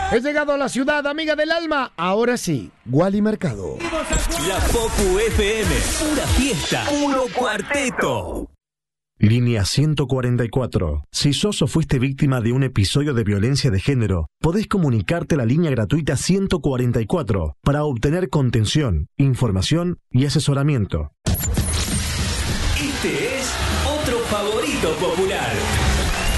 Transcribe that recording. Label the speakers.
Speaker 1: He llegado a la ciudad, amiga del alma. Ahora sí, Wally Mercado.
Speaker 2: La Popu FM, pura fiesta, puro cuarteto.
Speaker 3: Línea 144. Si sos o fuiste víctima de un episodio de violencia de género, podés comunicarte a la línea gratuita 144 para obtener contención, información y asesoramiento.
Speaker 2: Este es otro favorito popular.